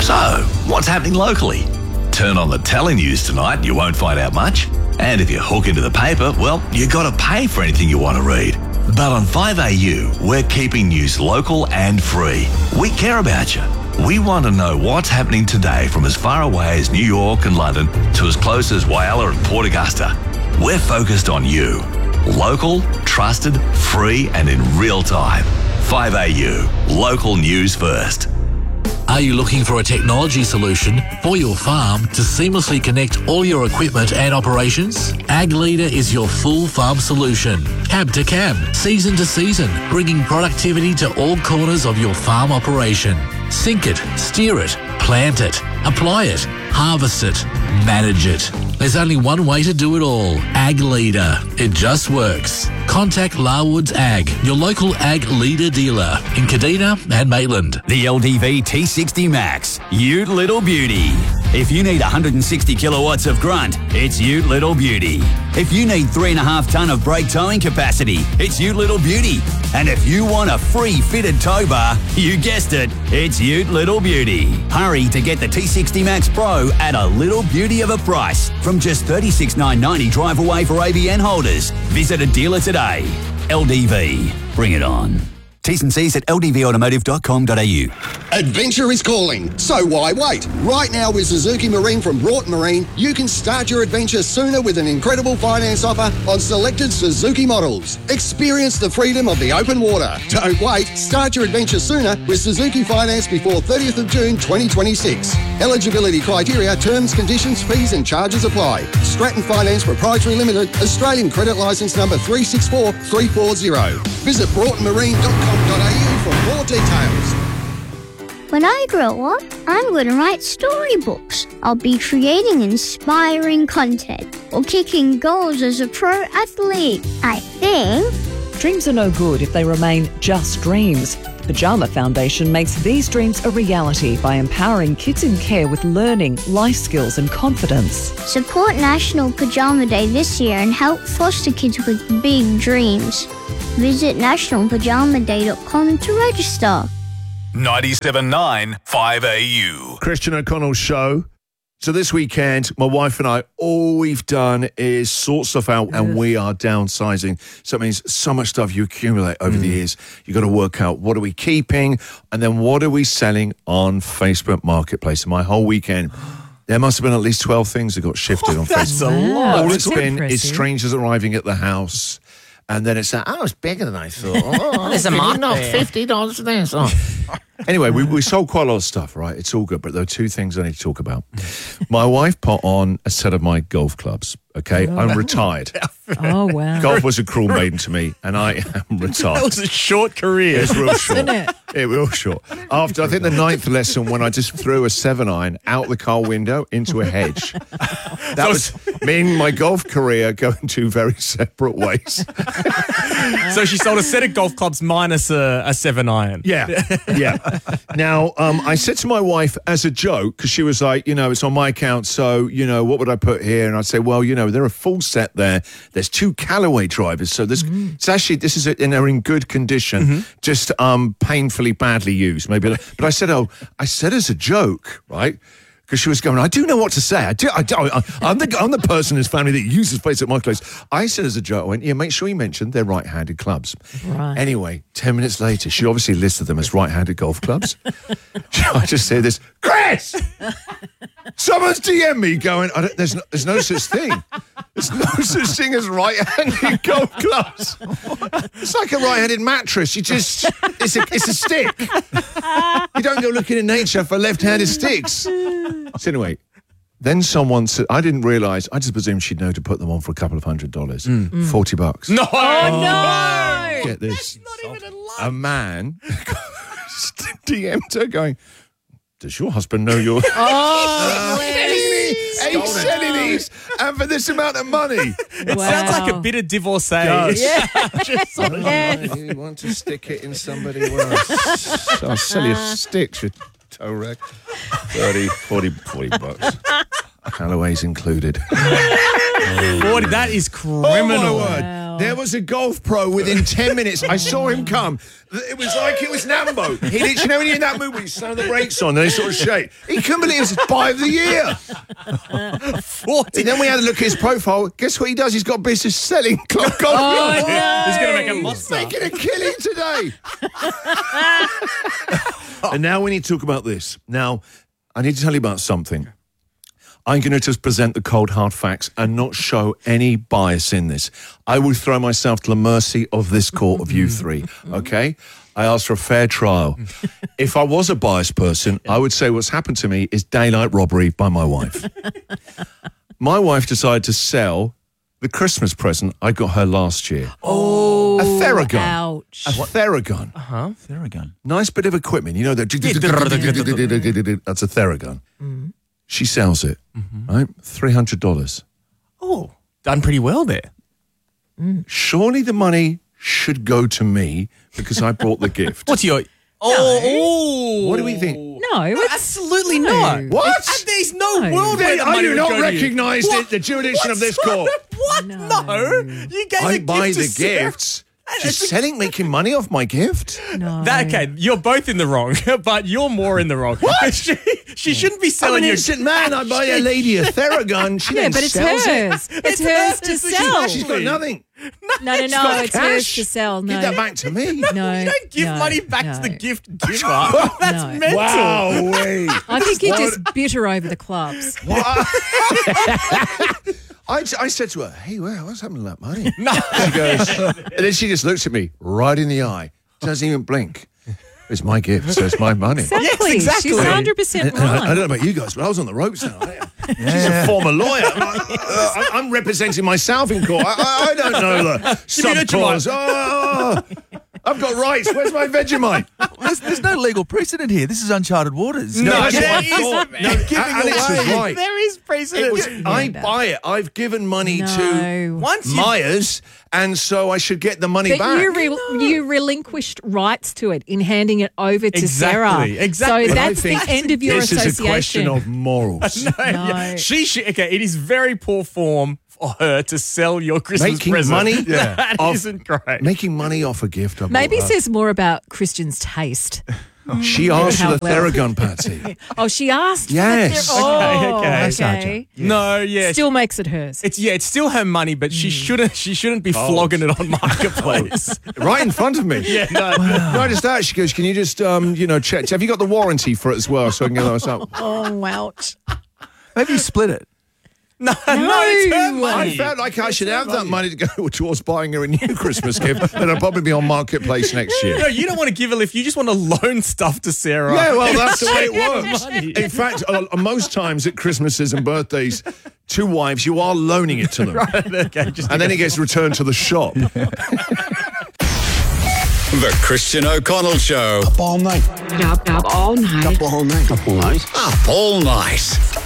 So, what's happening locally? Turn on the telenews tonight and you won't find out much. And if you hook into the paper, well, you got to pay for anything you want to read. But on 5AU, we're keeping news local and free. We care about you. We want to know what's happening today from as far away as New York and London to as close as Whyalla and Port Augusta. We're focused on you. Local, trusted, free and in real time. 5AU, local news first. Are you looking for a technology solution for your farm to seamlessly connect all your equipment and operations? Ag Leader is your full farm solution. Cab to cab, season to season, bringing productivity to all corners of your farm operation. Sync it, steer it, plant it, apply it, harvest it, manage it. There's only one way to do it all. Ag Leader. It just works. Contact Larwoods Ag, your local Ag Leader dealer in Kadina and Maitland. The LDV T60 Max, Ute Little Beauty. If you need 160 kilowatts of grunt, it's Ute Little Beauty. If you need 3.5 tonne of brake towing capacity, it's Ute Little Beauty. And if you want a free fitted tow bar, you guessed it, it's Ute Little Beauty. Hurry to get the T60 Max Pro at a little beauty of a price from just $36,990 drive away for ABN holders. Visit a dealer today. LDV, bring it on. T's and C's at ldvautomotive.com.au. Adventure is calling, so why wait? Right now with Suzuki Marine from Broughton Marine, you can start your adventure sooner with an incredible finance offer on selected Suzuki models. Experience the freedom of the open water. Don't wait, start your adventure sooner with Suzuki Finance before 30th of June 2026. Eligibility criteria, terms, conditions, fees and charges apply. Stratton Finance Proprietary Limited, Australian credit licence number 364340. Visit broughtonmarine.com.au for more details. When I grow up, I'm going to write storybooks. I'll be creating inspiring content or kicking goals as a pro athlete, I think. Dreams are no good if they remain just dreams. Pyjama Foundation makes these dreams a reality by empowering kids in care with learning, life skills and confidence. Support National Pyjama Day this year and help foster kids with big dreams. Visit nationalpajamaday.com to register. 97.9 5AU. Christian O'Connell's show. So this weekend, my wife and I, all we've done is sort stuff out and we are downsizing. So it means so much stuff you accumulate over the years. You got to work out what are we keeping and then what are we selling on Facebook Marketplace. And my whole weekend, there must have been at least 12 things that got shifted on Facebook. That's a lot. All it's been is strangers arriving at the house. And then it's like, oh, it's bigger than I thought. Oh, There's a mark not there. $50 for this. Oh. Anyway, we sold quite a lot of stuff, right? It's all good, but there are two things I need to talk about. My wife put on a set of my golf clubs, okay? I'm retired. Oh, wow. Golf was a cruel maiden to me, and I am retired. That was a short career. It's real short. Isn't it? It real short. After, I think, the 9th lesson when I just threw a 7-iron out the car window into a hedge. That was me and my golf career going two very separate ways. So she sold a set of golf clubs minus a 7-iron. Yeah. Now, I said to my wife as a joke, because she was like, you know, it's on my account, so, you know, what would I put here? And I'd say, well, you know, they're a full set there. There's 2 Callaway drivers, so this it's actually, this is they're in good condition, just painfully badly used, maybe. But I said as a joke, right? Because she was going, I do know what to say. I'm the person in his family that uses Facebook Marketplace. I said as a joke, I went, yeah, make sure you mention they're right-handed clubs. Right. Anyway, 10 minutes later, she obviously listed them as right-handed golf clubs. I just said this, Chris! Someone's DM me going, there's no such thing. There's no such thing as right-handed golf clubs. It's like a right-handed mattress. It's a stick. You don't go looking in nature for left-handed sticks. So anyway, then someone said, I didn't realise, I just presumed she'd know to put them on for a couple of $100. $40. No! Oh, no! Get this. That's not even A man DM'd her going, does your husband know you're selling these and for this amount of money? It sounds like a bit of divorcee. You want to stick it in somebody else? I'll sell you sticks, you tow rack. 30, 40 bucks. Callaway's included. 40, that is criminal. Oh, my word. Wow. There was a golf pro within 10 minutes. I saw him come. It was like it was Nambo. He did, you know when you're in that mood where you slam the brakes on and they sort of shake? He couldn't believe it was buy of the year. 40. And then we had a look at his profile. Guess what he does? He's got business selling golf clubs. He's going to make a He's monster. making a killing today. And now we need to talk about this. Now, I need to tell you about something. I'm going to just present the cold, hard facts and not show any bias in this. I will throw myself to the mercy of this court of you three, okay? I asked for a fair trial. If I was a biased person, I would say what's happened to me is daylight robbery by my wife. My wife decided to sell the Christmas present I got her last year. Oh, a Theragun. Ouch. A Theragun. Theragun. Nice bit of equipment. You know, that's a Theragun. She sells it, right? $300. Oh, done pretty well there. Surely the money should go to me because I bought the gift. What's your... Oh, What do we think? No, it's absolutely not. What? There's no world where the I money do would not go to you. recognise the jurisdiction of this court. What? No. You gave I a buy gift to the Sarah. gifts. She's selling, making money off my gift. no. Okay, you're both in the wrong, but you're more in the wrong. What? She shouldn't be I'm selling an you. innocent man. I buy a lady a Theragun. She Yeah, then but it's sells hers. it. It's hers to sell. She's got nothing. No, She's got it's cash. hers to sell. No. Give that back to me. No. You don't give no, money back no. to the gift giver. That's No. mental. Wow. I think you're just bitter over the clubs. I said to her, hey, what's happened to that money? No. She goes, and then she just looks at me right in the eye, doesn't even blink. It's my gift, so it's my money. Exactly. Yes, exactly. She's 100% And right. I don't know about you guys, but I was on the ropes now. She's a former lawyer. I'm representing myself in court. I don't know the subclause. I've got rights. Where's my Vegemite? There's no legal precedent here. This is uncharted waters. No, that's there what I is. thought. No, Alex was right. There is precedent. I buy it. I've given money to No. Once you Myers, and so I should get the money But back. you relinquished rights to it in handing it over to Sarah. Exactly. So But I that's the think end of your this is a question association. of morals. No. She should. Okay, it is very poor form for her to sell your Christmas Making present. money That off- isn't great. Making money off a gift. I Maybe it bought her. says more about Christian's taste. She asked for How the well. Theragun, Patsy. Oh, she asked. Yes. Oh, Okay. okay. No, yeah. Still makes it hers. It's still her money, but she shouldn't be flogging it on Marketplace. Right in front of me. Yeah, no. Not just that, she goes, can you just, check? Have you got the warranty for it as well so I can get those up? Oh, ouch. Maybe you split it. No, it's her I money. felt like I should have that money to go towards buying her a new Christmas gift, and I'll probably be on Marketplace next year. No, you don't want to give a lift. You just want to loan stuff to Sarah. Yeah, well, that's the way it Yeah, works. money. In fact, most times at Christmases and birthdays, to wives, you are loaning it to them. Okay, And then it gets returned to the shop. The Christian O'Connell Show. Up all night. Up all night. Up all night. Up all night. Up all night.